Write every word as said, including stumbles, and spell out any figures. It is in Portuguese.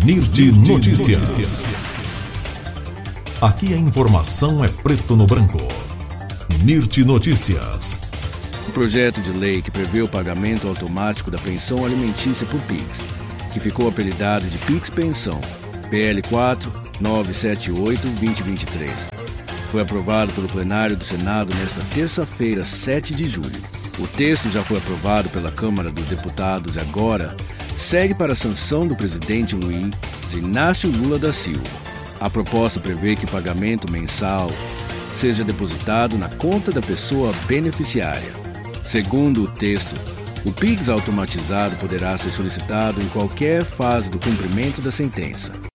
Nirti Notícias. Aqui a informação é preto no branco. Nirti Notícias. O projeto de lei que prevê o pagamento automático da pensão alimentícia por Pix, que ficou apelidado de Pix Pensão, P L quatro nove sete oito dois mil e vinte e três, foi aprovado pelo plenário do Senado nesta terça-feira, sete de julho. O texto já foi aprovado pela Câmara dos Deputados e agora segue para a sanção do presidente Luiz Inácio Lula da Silva. A proposta prevê que o pagamento mensal seja depositado na conta da pessoa beneficiária. Segundo o texto, o Pix automatizado poderá ser solicitado em qualquer fase do cumprimento da sentença.